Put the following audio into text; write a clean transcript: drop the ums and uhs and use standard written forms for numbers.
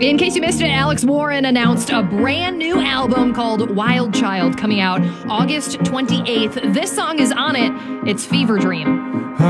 In case you missed it, Alex Warren announced a brand new album called Wild Child coming out August 28th. This song is on it. It's Fever Dream.